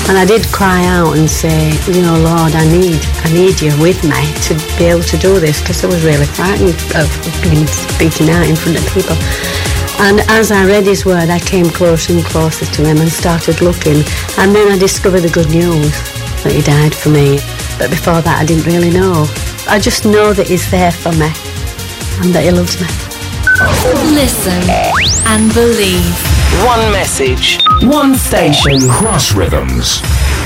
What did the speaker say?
And I did cry out and say, you know, Lord, I need you with me to be able to do this, because I was really frightened of speaking out in front of people. And as I read his word, I came closer and closer to him and started looking. And then I discovered the good news that he died for me. But before that, I didn't really know. I just know that he's there for me and that he loves me. Listen and believe. One message. One station. Cross Rhythms.